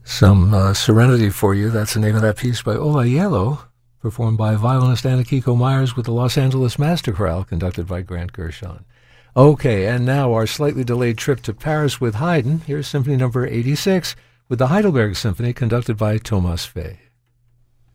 Some Serenity for You. That's the name of that piece by Ola Yelo, performed by violinist Anna Kiko Myers with the Los Angeles Master Chorale, conducted by Grant Gershon. Okay, and now our slightly delayed trip to Paris with Haydn. Here's Symphony Number 86 with the Heidelberg Symphony, conducted by Thomas Fay.